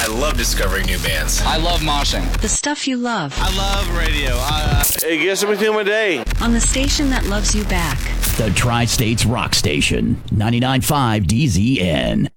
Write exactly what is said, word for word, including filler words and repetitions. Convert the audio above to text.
I love discovering new bands. I love moshing. The stuff you love. I love radio. Uh, it gets me through my day. On the station that loves you back. The Tri-States Rock Station, ninety-nine point five D Z N.